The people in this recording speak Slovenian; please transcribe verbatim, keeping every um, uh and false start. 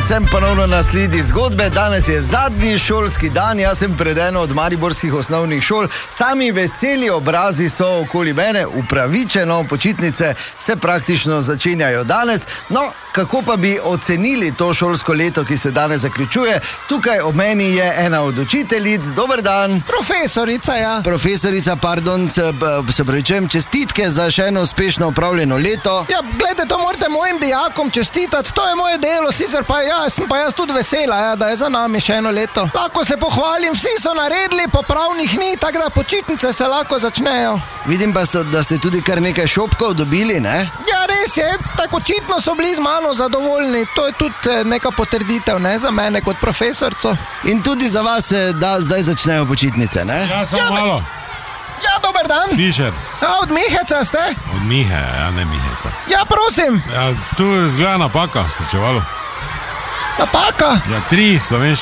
sem ponovno na sledi zgodbe. Danes je zadnji šolski dan, jaz sem pred eno od mariborskih osnovnih šol. Sami veseli obrazi so okoli mene, upravičeno, počitnice se praktično začenjajo danes. No, kako pa bi ocenili to šolsko leto, ki se danes zaključuje? Tukaj ob meni je ena od učiteljic. Dober dan. Profesorica, ja. Profesorica, pardon, se, se pravičujem, čestitke za še eno uspešno upravljeno leto. Ja, gledajte, to morate mojim dijakom čestitati, to je moje delo, sicer pa jaz sem pa jaz tudi vesela, ja, da je za nami še eno leto. Lahko se pohvalim, vsi so naredili, popravnih ni, tako da počitnice se lahko začnejo. Vidim pa, da ste tudi kar nekaj šopkov dobili, ne? Ja, res je, tako očitno so bili z mano zadovoljni, to je tudi neka potrditev, ne, za mene kot profesorco. In tudi za vas se da zdaj začnejo počitnice, ne? Ja, samo Ja, malo. Ja, dober dan. Fišer. A, od Miheca ste? Od Mihe, ja, ne Miheca. Ja, prosim. Ja, tu je zgleda napaka, spričevalo. Napaka. Ja, tri slovenščine.